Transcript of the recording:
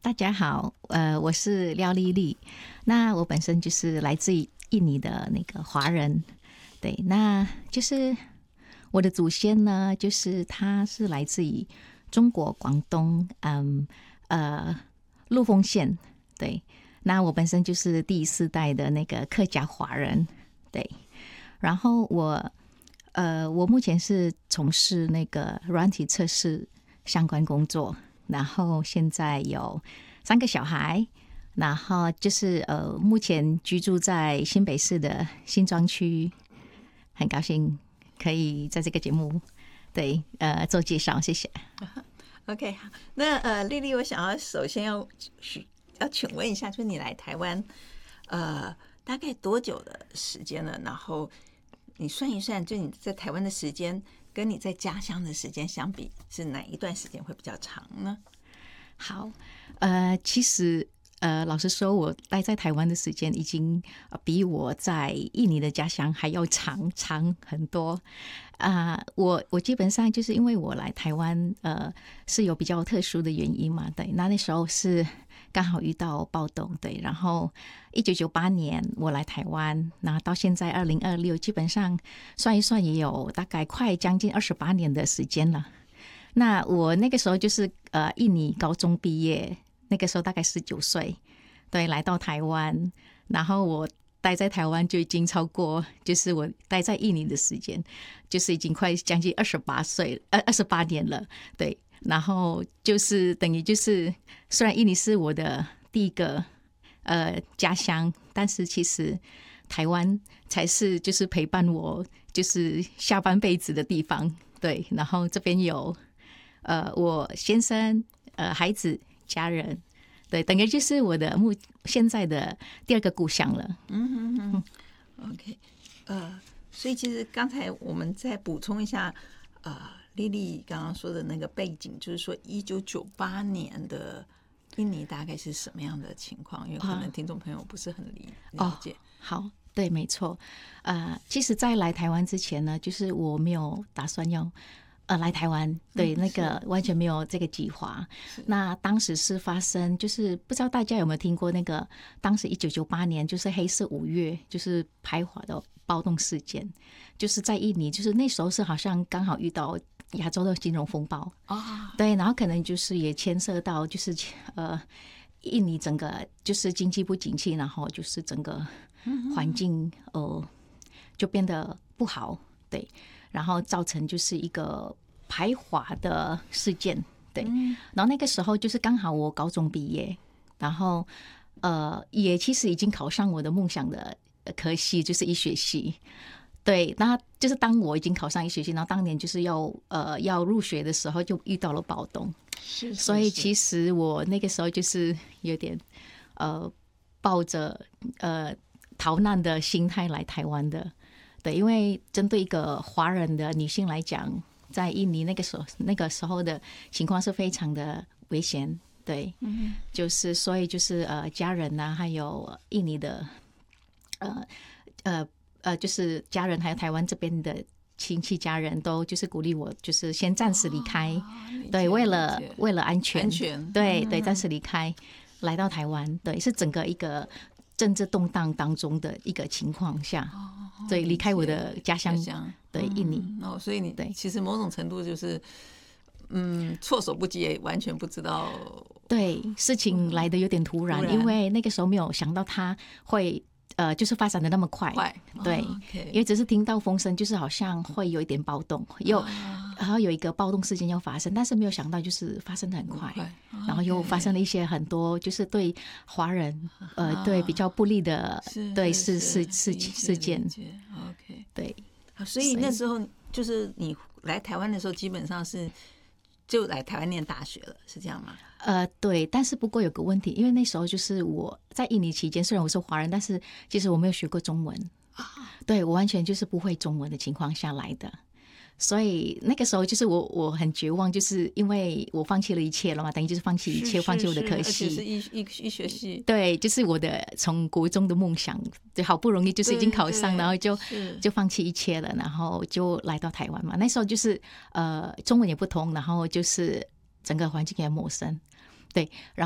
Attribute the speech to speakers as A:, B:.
A: 大家好，我是廖丽丽。那我本身就是来自于印尼的那个华人，对，那就是我的祖先呢，就是他是来自于中国广东，陆丰县，对。那我本身就是第4代的那个客家华人，对。然后我目前是从事那个软体测试相关工作，然后现在有3个小孩，然后就是目前居住在新北市的新庄区，很高兴可以在这个节目对做介绍，谢谢。
B: OK， 好，那丽丽，我想要首先要请问一下，就是你来台湾大概多久的时间了？然后你算一算，就你在台湾的时间跟你在家乡的时间相比，是哪一段时间会比较长呢？
A: 好，其实老实说，我待在台湾的时间已经比我在印尼的家乡还要长很多。我基本上就是因为我来台湾是有比较特殊的原因嘛，对，那时候是刚好遇到暴动，对，然后1998年我来台湾，然后到现在2026，基本上算一算也有大概快将近28年的时间了。那我那个时候就是印尼高中毕业，那个时候大概19岁，对，来到台湾，然后我待在台湾就已经超过，就是我待在印尼的时间，就是已经快将近28年了，对。然后就是等于就是虽然印尼是我的第一个家乡，但是其实台湾才是就是陪伴我就是下半辈子的地方，对。然后这边有我先生孩子家人，对，等于就是我的现在的第2个故乡了。
B: OK， 所以其实刚才我们再补充一下，丽丽刚刚说的那个背景，就是说1998年的印尼大概是什么样的情况？因为可能听众朋友不是很了解。
A: 好，对，没错。其实在来台湾之前呢，就是我没有打算要来台湾，对，那个完全没有这个计划。那当时是发生，就是不知道大家有没有听过那个，当时1998年就是黑色5月，就是排华的暴动事件，就是在印尼，就是那时候是好像刚好遇到亚洲的金融风暴对，然后可能就是也牵涉到就是印尼整个就是经济不景气，然后就是整个环境就变得不好，对。然后造成就是一个排华的事件，对。然后那个时候就是刚好我高中毕业，然后也其实已经考上我的梦想的科系，就是医学系，对。那就是当我已经考上医学系，然后当年就是要入学的时候，就遇到了暴动，所以其实我那个时候就是有点抱着逃难的心态来台湾的。对，因为针对一个华人的女性来讲，在印尼那个时候的情况是非常的危险，对，就是所以就是家人啊，还有印尼的就是家人，还有台湾这边的亲戚家人都就是鼓励我，就是先暂时离开，对，为了安全，对对，暂时离开，来到台湾，对，是整个一个政治动荡当中的一个情况下，对，离开我的家乡，对，印尼。
B: 所以你其实某种程度就是措手不及，也完全不知道。
A: 对，事情来的有点突然，因为那个时候没有想到它会就是发展的那么快，对，因为只是听到风声，就是好像会有一点暴动，然后有一个暴动事件要发生，但是没有想到就是发生的很快，然后又发生了一些很多就是对华人对比较不利的对事件。
B: OK，
A: 对，
B: 所以那时候就是你来台湾的时候，基本上是就来台湾念大学了，是这样吗？
A: 对，但是不过有个问题，因为那时候就是我在印尼期间，虽然我是华人，但是其实我没有学过中文对，我完全就是不会中文的情况下来的。所以那个时候就是我很绝望，就是因为我放弃了一切了嘛，等于就是放弃一切，放弃我的科系，
B: 而且是医学系，
A: 对，就是我的从国中的梦想，对，好不容易就是已经考上，然后就放弃一切了，然后就来到台湾嘛。那时候就是中文也不通，然后就是整个环境也陌生，对，然后